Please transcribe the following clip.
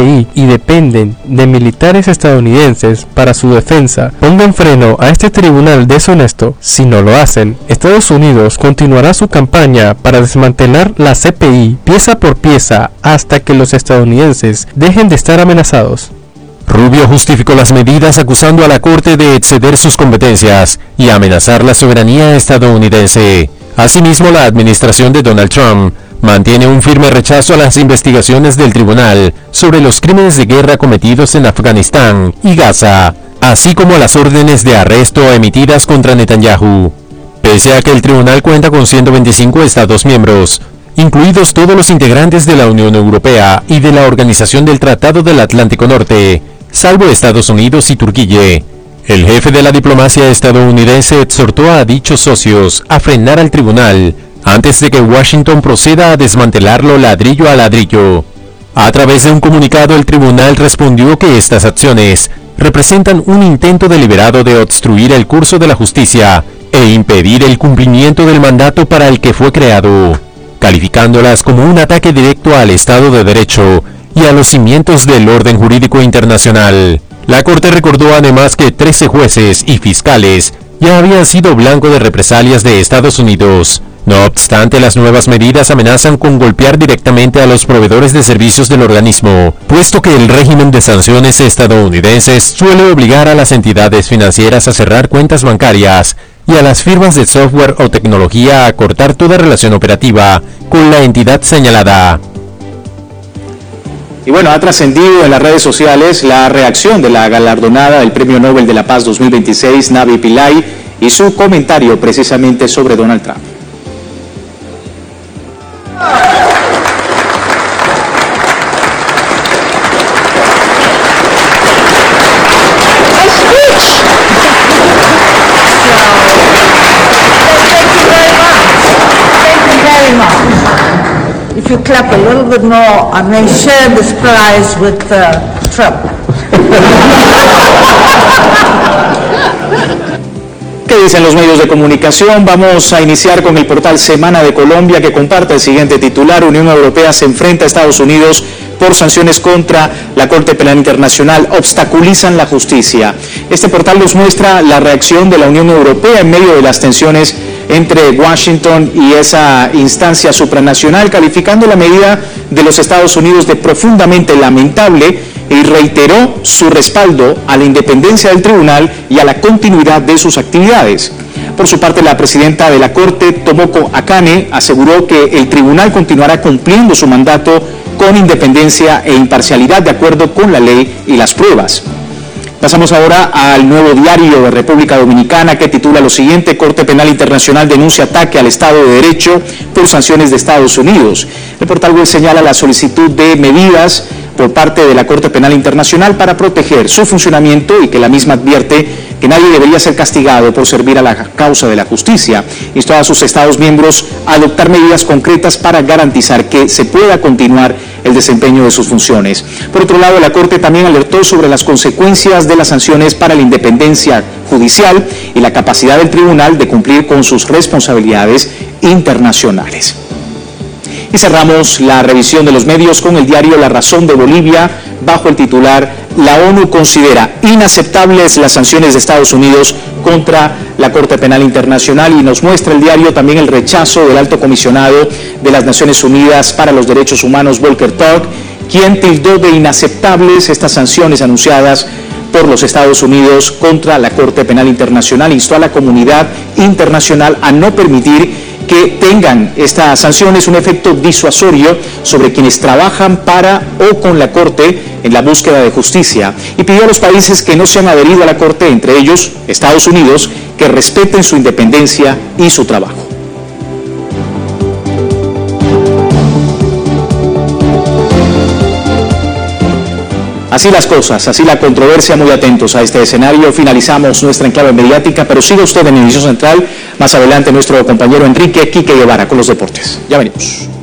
CPI y dependen de militares estadounidenses para su defensa, pongan freno a este tribunal deshonesto. Si no lo hacen, Estados Unidos continuará su campaña para desmantelar la CPI pieza por pieza hasta que los estadounidenses dejen de estar amenazados. Rubio justificó las medidas acusando a la Corte de exceder sus competencias y amenazar la soberanía estadounidense. Asimismo, la administración de Donald Trump mantiene un firme rechazo a las investigaciones del tribunal sobre los crímenes de guerra cometidos en Afganistán y Gaza, así como a las órdenes de arresto emitidas contra Netanyahu. Pese a que el tribunal cuenta con 125 estados miembros, incluidos todos los integrantes de la Unión Europea y de la Organización del Tratado del Atlántico Norte, salvo Estados Unidos y Turquía, el jefe de la diplomacia estadounidense exhortó a dichos socios a frenar al tribunal antes de que Washington proceda a desmantelarlo ladrillo a ladrillo. A través de un comunicado, el tribunal respondió que estas acciones representan un intento deliberado de obstruir el curso de la justicia e impedir el cumplimiento del mandato para el que fue creado, calificándolas como un ataque directo al Estado de Derecho y a los cimientos del orden jurídico internacional. La Corte recordó además que 13 jueces y fiscales ya habían sido blanco de represalias de Estados Unidos. No obstante, las nuevas medidas amenazan con golpear directamente a los proveedores de servicios del organismo, puesto que el régimen de sanciones estadounidenses suele obligar a las entidades financieras a cerrar cuentas bancarias y a las firmas de software o tecnología a cortar toda relación operativa con la entidad señalada. Y bueno, ha trascendido en las redes sociales la reacción de la galardonada del Premio Nobel de la Paz 2026, Navi Pillay, y su comentario precisamente sobre Donald Trump. If you clap a little bit more, I may share this prize with Trump. ¿Qué dicen los medios de comunicación? Vamos a iniciar con el portal Semana de Colombia, que comparte el siguiente titular: Unión Europea se enfrenta a Estados Unidos por sanciones contra la Corte Penal Internacional, obstaculizan la justicia. Este portal nos muestra la reacción de la Unión Europea en medio de las tensiones entre Washington y esa instancia supranacional, calificando la medida de los Estados Unidos de profundamente lamentable, y reiteró su respaldo a la independencia del tribunal y a la continuidad de sus actividades. Por su parte, la presidenta de la Corte, Tomoko Akane, aseguró que el tribunal continuará cumpliendo su mandato con independencia e imparcialidad de acuerdo con la ley y las pruebas. Pasamos ahora al Nuevo Diario de República Dominicana, que titula lo siguiente: Corte Penal Internacional denuncia ataque al Estado de Derecho por sanciones de Estados Unidos. El portal web señala la solicitud de medidas por parte de la Corte Penal Internacional para proteger su funcionamiento y que la misma advierte que nadie debería ser castigado por servir a la causa de la justicia. Instó a sus Estados miembros a adoptar medidas concretas para garantizar que se pueda continuar el desempeño de sus funciones. Por otro lado, la Corte también alertó sobre las consecuencias de las sanciones para la independencia judicial y la capacidad del tribunal de cumplir con sus responsabilidades internacionales. Y cerramos la revisión de los medios con el diario La Razón de Bolivia, bajo el titular: La ONU considera inaceptables las sanciones de Estados Unidos contra la Corte Penal Internacional, y nos muestra el diario también el rechazo del alto comisionado de las Naciones Unidas para los Derechos Humanos, Volker Turk, quien tildó de inaceptables estas sanciones anunciadas por los Estados Unidos contra la Corte Penal Internacional. Instó a la comunidad internacional a no permitir que tengan estas sanciones un efecto disuasorio sobre quienes trabajan para o con la Corte en la búsqueda de justicia, y pidió a los países que no se han adherido a la Corte, entre ellos Estados Unidos, que respeten su independencia y su trabajo. Así las cosas, así la controversia. Muy atentos a este escenario. Finalizamos nuestra enclave mediática, pero siga usted en Edición Central. Más adelante nuestro compañero Enrique Quique Guevara con los deportes. Ya venimos.